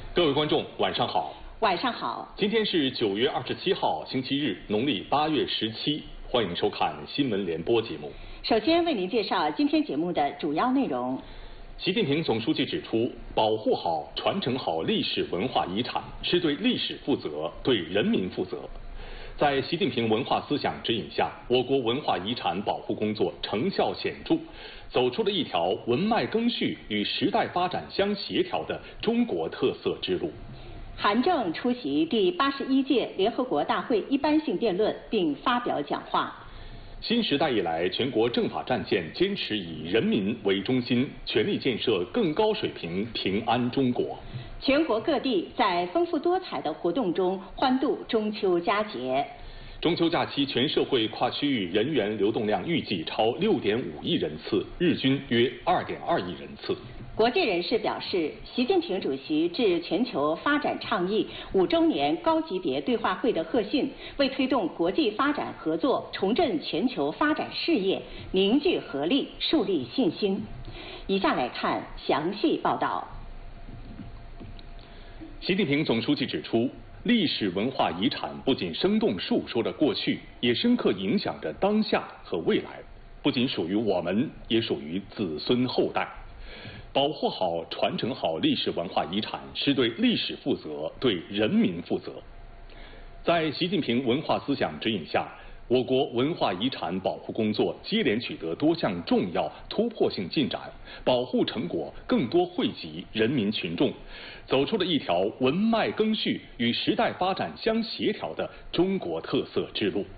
各位观众，晚上好。 晚上好。 今天是9月27号，星期日，农历8月17。欢迎收看新闻联播节目。 首先为您介绍今天节目的主要内容。 习近平总书记指出，保护好、传承好历史文化遗产，是对历史负责，对人民负责。在习近平文化思想指引下，我国文化遗产保护工作成效显著，走出了一条文脉更续与时代发展相协调的中国特色之路。 韩正出席第81届联合国大会一般性辩论并发表讲话。 新时代以来，全国政法战线坚持以人民为中心，全力建设更高水平平安中国。 全国各地在丰富多彩的活动中欢度中秋佳节。 中秋假期，全社会跨区域人员流动量预计超6.5亿人次，日均约2.2亿人次。 国际人士表示，习近平主席致全球发展倡议5周年高级别对话会的贺信，为推动国际发展合作、重振全球发展事业凝聚合力、树立信心。以下来看详细报道。 习近平总书记指出，历史文化遗产不仅生动述说着过去，也深刻影响着当下和未来，不仅属于我们，也属于子孙后代。保护好、传承好历史文化遗产，是对历史负责，对人民负责。在习近平文化思想指引下，我国文化遗产保护工作接连取得多项重要突破性进展，保护成果更多惠及人民群众，走出了一条文脉更续与时代发展相协调的中国特色之路。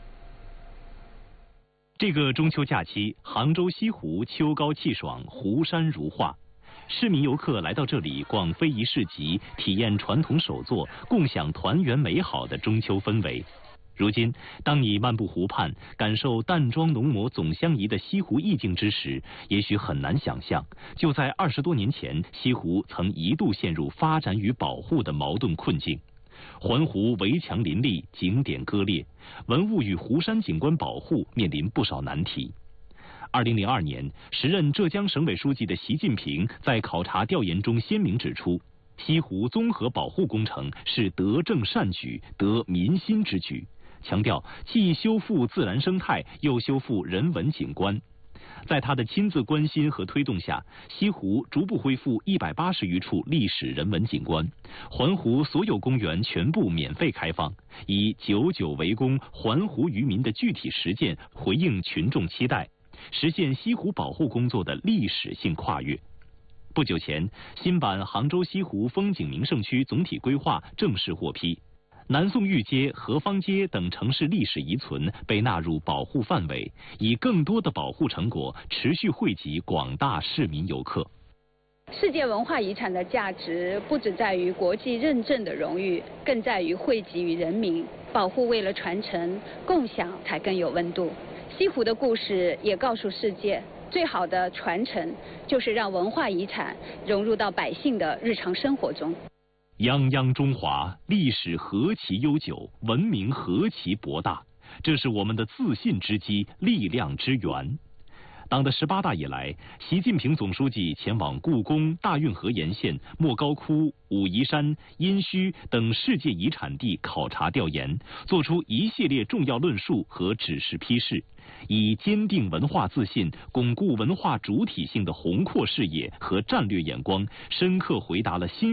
这个中秋假期，杭州西湖秋高气爽，湖山如画。市民游客来到这里逛非遗市集，体验传统手作，共享团圆美好的中秋氛围。如今，当你漫步湖畔，感受淡妆浓抹总相宜的西湖意境之时，也许很难想象，就在20多年前，西湖曾一度陷入发展与保护的矛盾困境。环湖围墙林立，景点割裂，文物与湖山景观保护面临不少难题。2002年，时任浙江省委书记的习近平在考察调研中鲜明指出，西湖综合保护工程是德政善举、得民心之举，强调既修复自然生态，又修复人文景观。在他的亲自关心和推动下，西湖逐步恢复180余处历史人文景观，环湖所有公园全部免费开放，以久为功环湖渔民的具体实践回应群众期待，实现西湖保护工作的历史性跨越。不久前，新版杭州西湖风景名胜区总体规划正式获批，南宋御街、河坊街等城市历史遗存被纳入保护范围，以更多的保护成果持续惠及广大市民游客。 世界文化遗产的价值不只在于国际认证的荣誉，更在于惠及于人民。保护为了传承、共享才更有温度。西湖的故事也告诉世界，最好的传承就是让文化遗产融入到百姓的日常生活中。 泱泱中华，历史何其悠久，文明何其博大，这是我们的自信之基，力量之源。党的18大以来，习近平总书记前往故宫、大运河沿线、莫高窟、武夷山、殷墟等世界遗产地考察调研，作出一系列重要论述和指示批示，以坚定文化自信、巩固文化主体性的宏阔视野和战略眼光，深刻回答了新